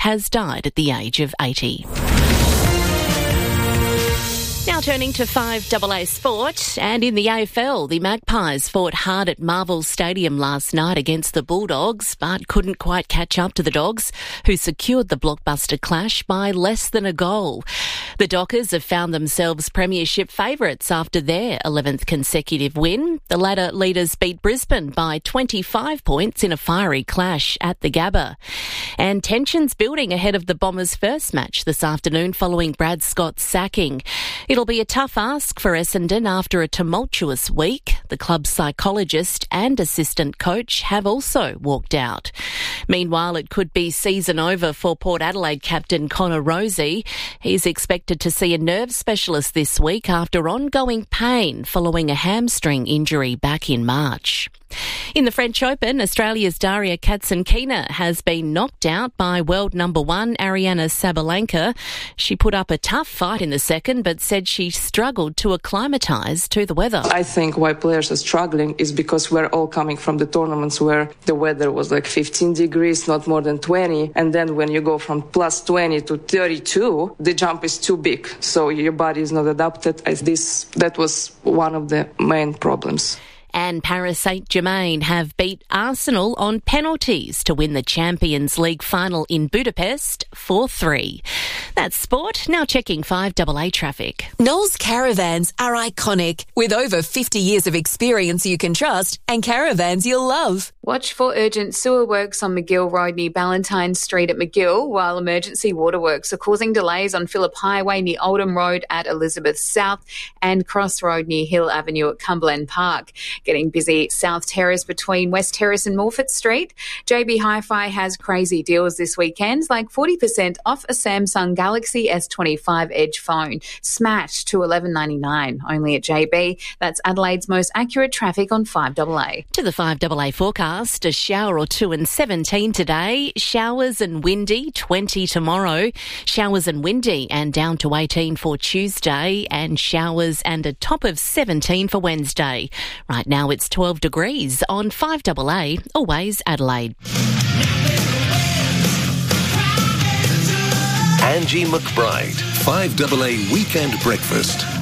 has died at the age of 80. Now turning to 5AA Sport, and in the AFL, the Magpies fought hard at Marvel Stadium last night against the Bulldogs, but couldn't quite catch up to the Dogs, who secured the blockbuster clash by less than a goal. The Dockers have found themselves premiership favourites after their 11th consecutive win. The ladder leaders beat Brisbane by 25 points in a fiery clash at the Gabba. And tensions building ahead of the Bombers' first match this afternoon following Brad Scott's sacking. It'll be a tough ask for Essendon after a tumultuous week. The club's psychologist and assistant coach have also walked out. Meanwhile, it could be season over for Port Adelaide captain Connor Rozee. He's expected to see a nerve specialist this week after ongoing pain following a hamstring injury back in March. In the French Open, Australia's Daria Katsankina has been knocked out by world number one Ariana Sabalenka. She put up a tough fight in the second, but said she struggled to acclimatise to the weather. I think why players are struggling is because we're all coming from the tournaments where the weather was like 15 degrees, not more than 20. And then when you go from plus 20 to 32, the jump is too big. So your body is not adapted. That was one of the main problems. And Paris Saint-Germain have beat Arsenal on penalties to win the Champions League final in Budapest 4-3. That's sport. Now checking 5AA traffic. Knowles caravans are iconic, with over 50 years of experience you can trust and caravans you'll love. Watch for urgent sewer works on McGill Road near Ballantyne Street at McGill, while emergency waterworks are causing delays on Phillip Highway near Oldham Road at Elizabeth South and Cross Road near Hill Avenue at Cumberland Park. Getting busy South Terrace between West Terrace and Morford Street. JB Hi-Fi has crazy deals this weekend, like 40% off a Samsung Galaxy S25 Edge phone, smashed to $11.99, only at JB. That's Adelaide's most accurate traffic on 5AA. To the 5AA forecast, a shower or two and 17 today, showers and windy, 20 tomorrow, showers and windy and down to 18 for Tuesday, and showers and a top of 17 for Wednesday. Right now it's 12 degrees on 5AA, always Adelaide. Angie McBride, 5AA Weekend Breakfast.